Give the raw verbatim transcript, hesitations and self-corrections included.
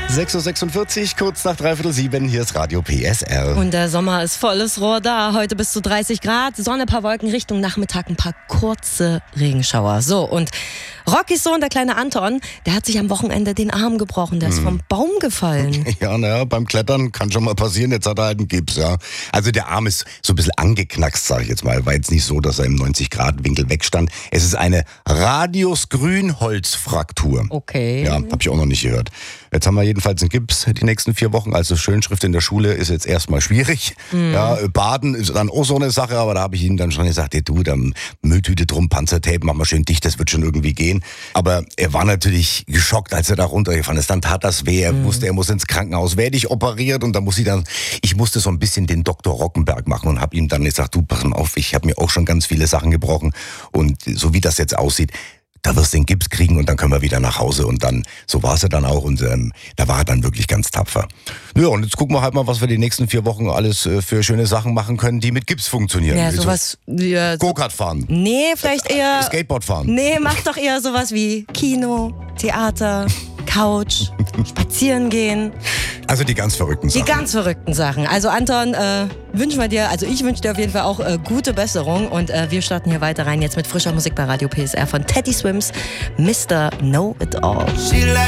sechs Uhr sechsundvierzig, kurz nach dreiviertel sieben, hier ist Radio P S R. Und der Sommer ist volles Rohr da. Heute bis zu dreißig Grad, Sonne, paar Wolken, Richtung Nachmittag ein paar kurze Regenschauer. So, und Rockys Sohn, der kleine Anton, der hat sich am Wochenende den Arm gebrochen. Der ist hm. vom Baum gefallen. Ja, naja, beim Klettern kann schon mal passieren. Jetzt hat er halt einen Gips, ja. Also der Arm ist so ein bisschen angeknackst, sag ich jetzt mal. War jetzt nicht so, dass er im neunzig Grad Winkel wegstand. Es ist eine Radius-Grünholz-Fraktur. Okay. Ja, hab ich auch noch nicht gehört. Jetzt haben wir jedenfalls einen Gips die nächsten vier Wochen. Also Schönschrift in der Schule ist jetzt erstmal schwierig. Mhm. Ja, Baden ist dann auch so eine Sache, aber da habe ich ihm dann schon gesagt, hey, du, dann Mülltüte drum, Panzertape, mach mal schön dicht, das wird schon irgendwie gehen. Aber er war natürlich geschockt, als er da runtergefahren ist. Dann tat das weh, er mhm. wusste, er muss ins Krankenhaus. Werde ich operiert und dann muss ich dann, ich musste so ein bisschen den Doktor Rockenberg machen und habe ihm dann gesagt, du, pass mal auf, ich habe mir auch schon ganz viele Sachen gebrochen und so wie das jetzt aussieht, da wirst du den Gips kriegen und dann können wir wieder nach Hause. Und dann, so war es ja dann auch und ähm, da war er dann wirklich ganz tapfer. Ja, und jetzt gucken wir halt mal, was wir die nächsten vier Wochen alles äh, für schöne Sachen machen können, die mit Gips funktionieren. Ja, sowas wie... Äh, Go-Kart fahren. Nee, vielleicht eher... Skateboard fahren. Nee, mach doch eher sowas wie Kino, Theater, Couch, spazieren gehen. Also die ganz verrückten Sachen. Die ganz verrückten Sachen. Also Anton, äh, wünschen wir dir, also ich wünsche dir auf jeden Fall auch äh, gute Besserung. Und äh, wir starten hier weiter rein jetzt mit frischer Musik bei Radio P S R von Teddy Swims, Mister Know It All.